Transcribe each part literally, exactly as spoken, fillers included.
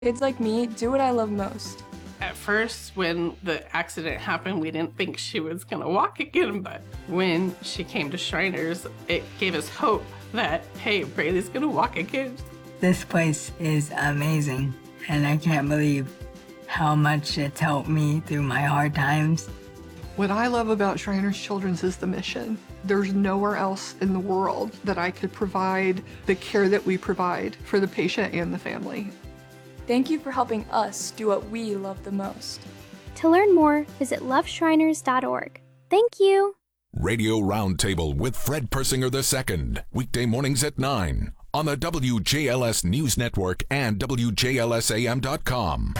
Kids like me do what I love most. At first, when the accident happened, we didn't think she was going to walk again, but when she came to Shriners, it gave us hope that, hey, Braylee's going to walk again. This place is amazing, and I can't believe how much it's helped me through my hard times. What I love about Shriners Children's is the mission. There's nowhere else in the world that I could provide the care that we provide for the patient and the family. Thank you for helping us do what we love the most. To learn more, visit love shriners dot org. Thank you. Radio Roundtable with Fred Persinger the second, weekday mornings at nine on the W J L S News Network and W J L S A M dot com.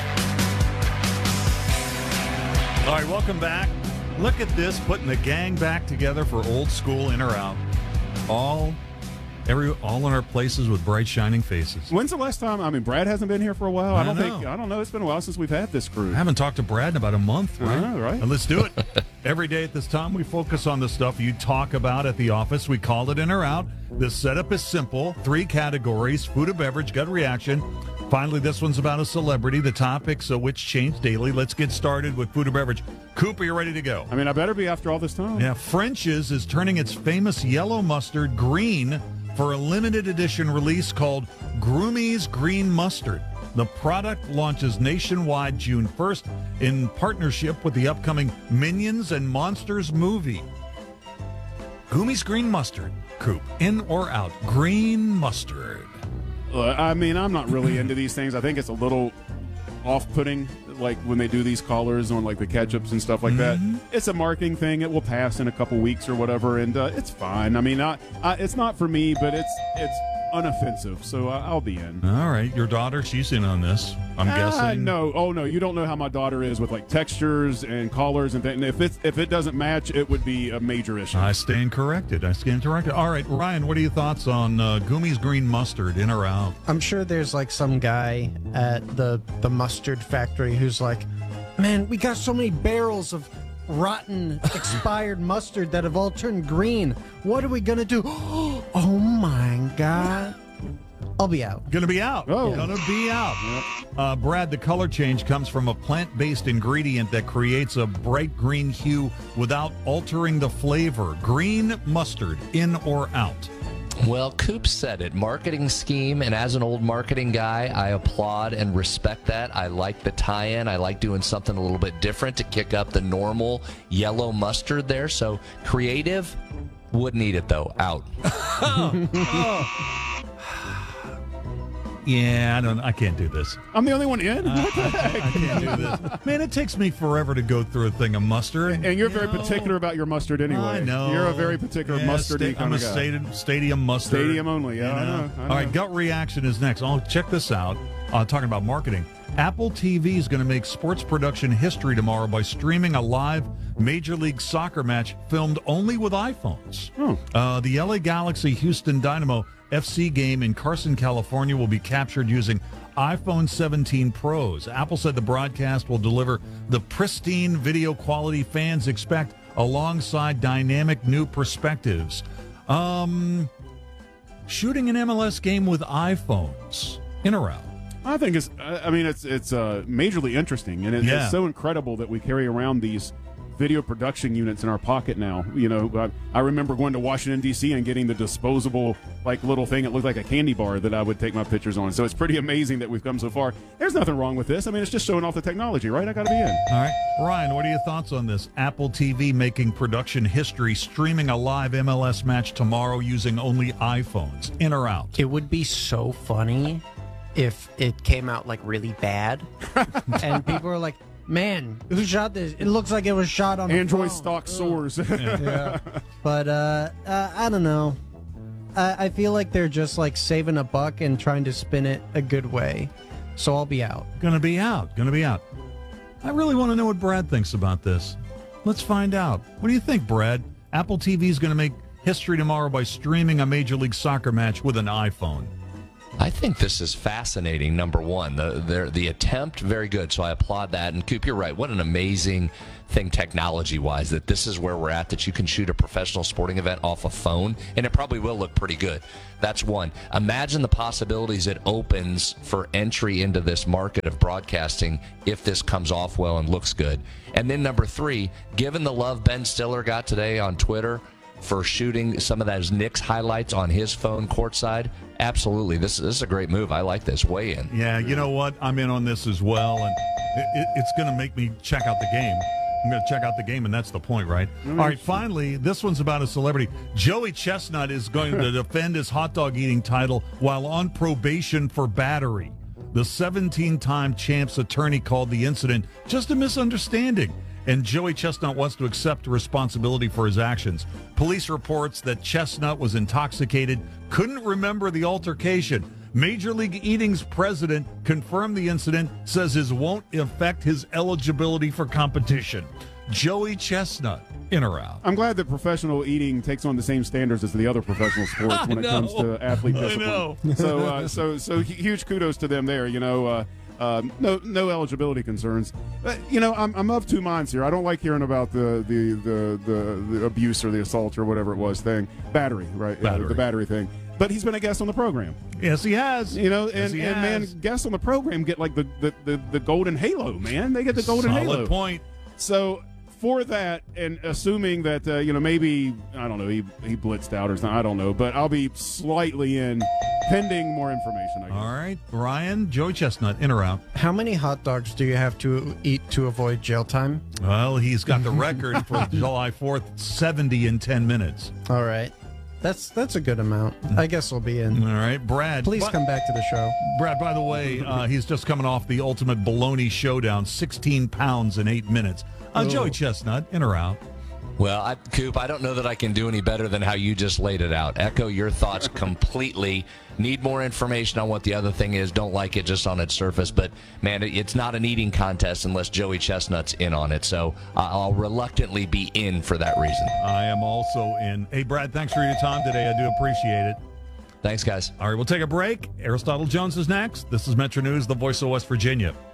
All right, welcome back. Look at this, putting the gang back together for old school in or out. All every all in our places with bright shining faces. When's the last time? I mean, Brad hasn't been here for a while. I, I don't know. think I don't know. It's been a while since we've had this crew. I haven't talked to Brad in about a month, right? Uh, right. And let's do it. Every day at this time, we focus on the stuff you talk about at the office. We call it in or out. The setup is simple. Three categories: food or beverage, gut reaction. Finally, this one's about a celebrity, the topics of which change daily. Let's get started with food or beverage. Coop, are you ready to go? I mean, I better be after all this time. Yeah, French's is turning its famous yellow mustard green for a limited edition release called Grummy's Green Mustard. The product launches nationwide June first in partnership with the upcoming Minions and Monsters movie. Grummy's Green Mustard. Coop, in or out? Green mustard. Uh, I mean, I'm not really into these things. I think it's a little off-putting, like when they do these collars on like the ketchups and stuff like Mm-hmm. that. It's a marketing thing. It will pass in a couple weeks or whatever, and uh, it's fine. I mean, I, I, it's not for me, but it's it's unoffensive, so I, I'll be in. All right, your daughter, she's in on this, I'm Ah, guessing. no, oh no, you don't know how my daughter is with like textures and collars and things. And if it's if it doesn't match, it would be a major issue. I stand corrected. I stand corrected. All right, Ryan, what are your thoughts on uh, Grummy's Green Mustard, in or out? I'm sure there's like some guy at the the mustard factory who's like, man, we got so many barrels of rotten expired mustard that have all turned green. What are we gonna do? Oh my god. I'll be out. Gonna be out. Oh. Gonna be out. Uh, Brad, the color change comes from a plant-based ingredient that creates a bright green hue without altering the flavor. Green mustard, in or out? Well, Coop said it. Marketing scheme, and as an old marketing guy, I applaud and respect that. I like the tie-in. I like doing something a little bit different to kick up the normal yellow mustard there. So creative, wouldn't eat it though. Out. oh. Oh. Yeah, I don't. I can't do this. I'm the only one in. Uh, I, I can't do this. Man, it takes me forever to go through a thing of mustard. And you're you very know? particular about your mustard anyway. I know. You're a very particular yeah, mustard sta- kind I'm a of guy. stadium, stadium mustard. Stadium only. Yeah, I know. I know. All right, gut reaction is next. Oh, check this out. Uh, talking about marketing. Apple T V is going to make sports production history tomorrow by streaming a live Major League Soccer match filmed only with iPhones. Oh. Uh, the L A Galaxy Houston Dynamo F C game in Carson, California will be captured using iPhone seventeen Pros. Apple said the broadcast will deliver the pristine video quality fans expect alongside dynamic new perspectives. Um, shooting an M L S game with iPhones, in or out? I think it's. I mean, it's it's uh, majorly interesting, and it, Yeah. it's so incredible that we carry around these video production units in our pocket now. You know, I, I remember going to Washington D C and getting the disposable like little thing. It looked like a candy bar that I would take my pictures on. So it's pretty amazing that we've come so far. There's nothing wrong with this. I mean, it's just showing off the technology, right? I got to be in. All right, Ryan, what are your thoughts on this? Apple T V making production history, streaming a live M L S match tomorrow using only iPhones, in or out? It would be so funny if it came out like really bad and people are like, man, who shot this? It looks like it was shot on Android the phone. stock soars. Yeah. Yeah. But uh, uh, I don't know. I, I feel like they're just like saving a buck and trying to spin it a good way. So I'll be out. Gonna be out. Gonna be out. I really want to know what Brad thinks about this. Let's find out. What do you think, Brad? Apple T V is going to make history tomorrow by streaming a Major League Soccer match with an iPhone. I think this is fascinating, number one. The, the the attempt, very good, so I applaud that. And Coop, you're right. What an amazing thing technology-wise that this is where we're at, that you can shoot a professional sporting event off a phone, and it probably will look pretty good. That's one. Imagine the possibilities it opens for entry into this market of broadcasting if this comes off well and looks good. And then number three, given the love Ben Stiller got today on Twitter for shooting some of those Knicks highlights on his phone courtside, absolutely. This, this is a great move. I like this. Way in. Yeah, you know what? I'm in on this as well, and it, it, it's going to make me check out the game. I'm going to check out the game, and that's the point, right? Mm-hmm. All right, finally, this one's about a celebrity. Joey Chestnut is going to defend his hot dog eating title while on probation for battery. The seventeen-time champ's attorney called the incident just a misunderstanding, and Joey Chestnut wants to accept responsibility for his actions. Police reports that Chestnut was intoxicated, couldn't remember the altercation. Major League Eating's president confirmed the incident, says it won't affect his eligibility for competition. Joey Chestnut, in or out? I'm glad that professional eating takes on the same standards as the other professional sports when it comes to athlete discipline. I know. So, uh, so, so huge kudos to them there. You know, uh, uh, no, no eligibility concerns. But, you know, I'm, I'm of two minds here. I don't like hearing about the the, the, the the abuse or the assault or whatever it was thing. Battery, right? Battery. Uh, the battery thing. But he's been a guest on the program. Yes, he has. You know, Yes, and, he and has. man, guests on the program get like the, the, the, the golden halo, man. They get the golden Solid halo. point. So for that, and assuming that, uh, you know, maybe, I don't know, he, he blitzed out or something, I don't know, but I'll be slightly in pending more information, I guess. All right, Ryan, Joey Chestnut, in or out? How many hot dogs do you have to eat to avoid jail time? Well, he's got the record for July fourth, seventy in ten minutes. All right. That's that's a good amount. I guess we'll be in. All right, Brad. Please but- come back to the show. Brad, by the way, uh, he's just coming off the ultimate baloney showdown, sixteen pounds in eight minutes. Uh, Joey Chestnut, in or out? Well, I, Coop, I don't know that I can do any better than how you just laid it out. Echo your thoughts completely. Need more information on what the other thing is. Don't like it just on its surface. But, man, it's not an eating contest unless Joey Chestnut's in on it. So uh, I'll reluctantly be in for that reason. I am also in. Hey, Brad, thanks for your time today. I do appreciate it. Thanks, guys. All right, we'll take a break. Aristotle Jones is next. This is Metro News, the voice of West Virginia.